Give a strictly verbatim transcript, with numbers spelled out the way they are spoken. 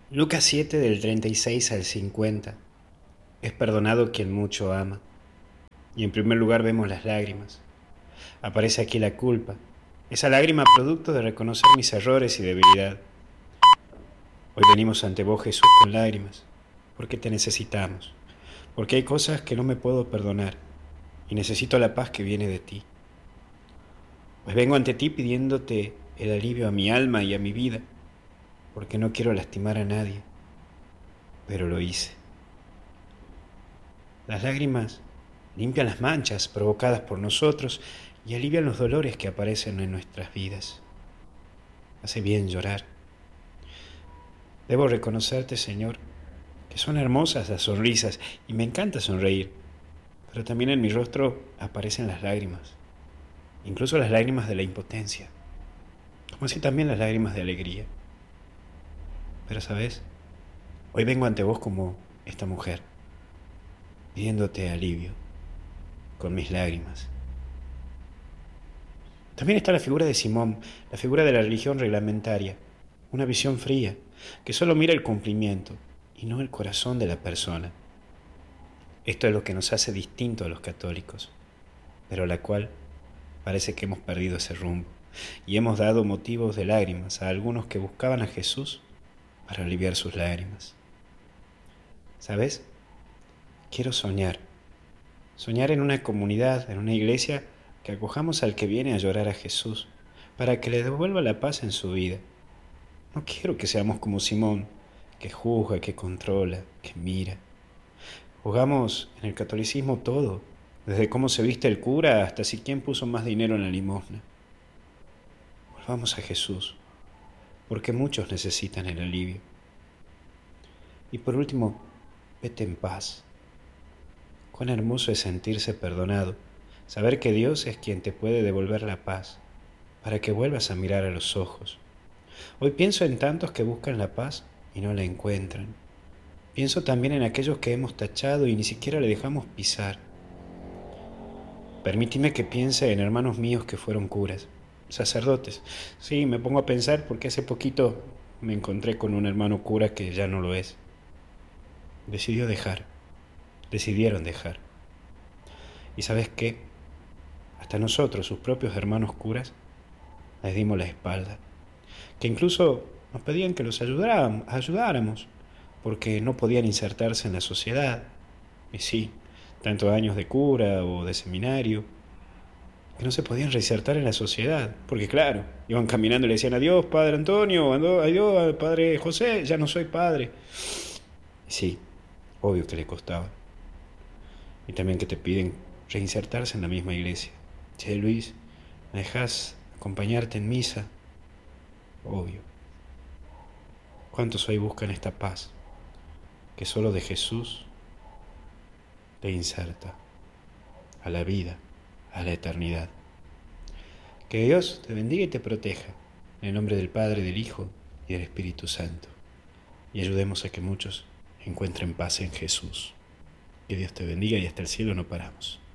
Lucas siete del treinta y seis al cincuenta. Es perdonado quien mucho ama. Y en primer lugar vemos las lágrimas. Aparece aquí la culpa. Esa lágrima producto de reconocer mis errores y debilidad. Hoy venimos ante vos, Jesús, con lágrimas, porque te necesitamos, porque hay cosas que no me puedo perdonar y necesito la paz que viene de ti. Pues vengo ante ti pidiéndote el alivio a mi alma y a mi vida, porque no quiero lastimar a nadie, pero lo hice. Las lágrimas limpian las manchas provocadas por nosotros y alivian los dolores que aparecen en nuestras vidas. Hace bien llorar. Debo reconocerte, Señor, que son hermosas las sonrisas y me encanta sonreír, pero también en mi rostro aparecen las lágrimas, incluso las lágrimas de la impotencia, como así también las lágrimas de alegría. Pero, ¿sabes? Hoy vengo ante vos como esta mujer, pidiéndote alivio con mis lágrimas. También está la figura de Simón, la figura de la religión reglamentaria, una visión fría, que solo mira el cumplimiento y no el corazón de la persona. Esto es lo que nos hace distintos a los católicos, pero a la cual parece que hemos perdido ese rumbo y hemos dado motivos de lágrimas a algunos que buscaban a Jesús para aliviar sus lágrimas. ¿Sabes? Quiero soñar, soñar en una comunidad, en una iglesia que acojamos al que viene a llorar a Jesús, para que le devuelva la paz en su vida. No quiero que seamos como Simón, que juzga, que controla, que mira. Juzgamos en el catolicismo todo, desde cómo se viste el cura hasta si quién puso más dinero en la limosna. Volvamos a Jesús, porque muchos necesitan el alivio. Y por último, vete en paz. Cuán hermoso es sentirse perdonado, saber que Dios es quien te puede devolver la paz, para que vuelvas a mirar a los ojos. Hoy pienso en tantos que buscan la paz y no la encuentran. Pienso también en aquellos que hemos tachado y ni siquiera le dejamos pisar. Permíteme que piense en hermanos míos que fueron curas, sacerdotes. Sí, me pongo a pensar porque hace poquito me encontré con un hermano cura que ya no lo es. Decidió dejar, decidieron dejar. ¿Y sabes qué? Hasta nosotros, sus propios hermanos curas, les dimos la espalda. Que incluso nos pedían que los ayudáramos, ayudáramos, porque no podían insertarse en la sociedad. Y sí, tantos años de cura o de seminario, que no se podían reinsertar en la sociedad, porque claro, iban caminando y le decían adiós, padre Antonio, adiós, padre José, ya no soy padre. Y sí, obvio que le costaba. Y también que te piden reinsertarse en la misma iglesia. Che, Luis, ¿me dejas acompañarte en misa? Obvio. ¿Cuántos hoy buscan esta paz que solo de Jesús te inserta a la vida, a la eternidad? Que Dios te bendiga y te proteja, en el nombre del Padre, del Hijo y del Espíritu Santo. Y ayudemos a que muchos encuentren paz en Jesús. Que Dios te bendiga y hasta el cielo no paramos.